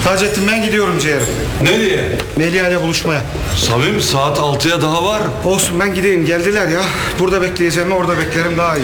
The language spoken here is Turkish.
Taceddin ben gidiyorum ciğerim. Nereye? Melia ile buluşmaya. Samim saat 6'ya daha var. Olsun ben gideyim, geldiler ya. Burada bekleyeceğim, orada beklerim daha iyi.